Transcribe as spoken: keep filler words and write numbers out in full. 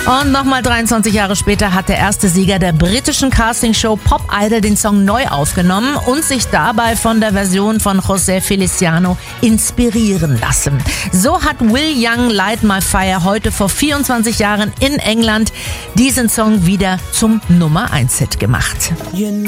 Und nochmal dreiundzwanzig Jahre später hat der erste Sieger der britischen Castingshow Pop Idol den Song neu aufgenommen und sich dabei von der Version von José Feliciano inspirieren lassen. So hat Will Young Light My Fire heute vor vierundzwanzig Jahren in England diesen Song wieder zum Nummer eins Hit gemacht.